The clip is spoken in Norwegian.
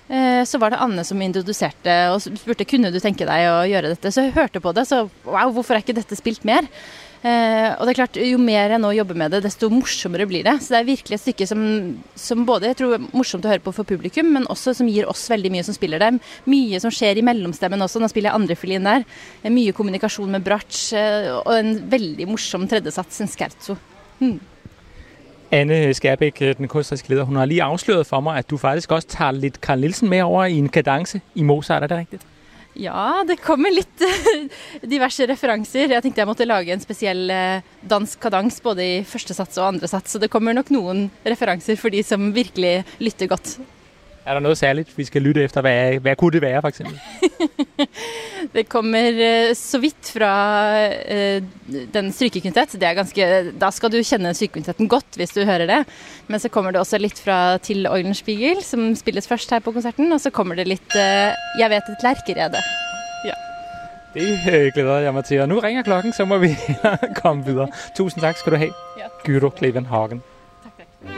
Så var det Anne som introduserte og spurte, kunne du tenke deg å gjøre dette? Så jeg hørte på det, så wow, hvorfor ikke dette spilt mer? Og det klart, jo mer jeg nå jobber med det, desto morsommere blir det. Så det virkelig et stykke som både jeg tror er morsomt å høre på for publikum, men også som gir oss veldig mye som spiller det. Mye som skjer i mellomstemmen også, nå spiller jeg andre fiolin der. Mye kommunikasjon med Bratsj, og en veldig morsom tredjesats, en scherzo. Anne Skærbæk, den kunstneriske leder, hun har lige afsløret for mig, at du faktisk også tager lidt Carl Nielsen med over i en kadence i Mozart, er det rigtigt? Ja, det kommer litt diverse referanser. Jeg tenkte jeg måtte lage en spesiell dansk kadans både i første sats og andre sats, så det kommer nok noen referanser for de som virkelig lytter godt. Er der noget særligt, vi skal lytte efter? Hvad kunne det være, for eksempel? Det kommer så vidt fra den strykekvintet. Det er ganske, da skal du kjenne strykekvintetten godt hvis du hører det. Men så kommer det også litt fra Till Eulenspiegel, som spilles først her på konserten. Og så kommer det litt Jeg vet et lerkerede. Ja. Det glæder jeg mig til. Og nu ringer klokken, så må vi komme videre. Tusind tak skal du have, Gyro Kleven Hagen.